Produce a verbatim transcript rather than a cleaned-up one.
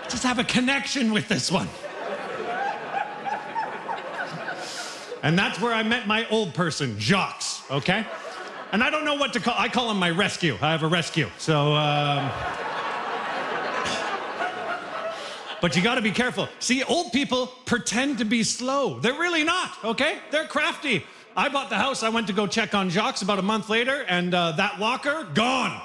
just have a connection with this one. And that's where I met my old person, Jacques, okay? And I don't know what to call, I call him my rescue. I have a rescue, so, um... But you gotta be careful. See, old people pretend to be slow. They're really not, okay? They're crafty. I bought the house, I went to go check on Jacques about a month later, and uh, that walker, gone.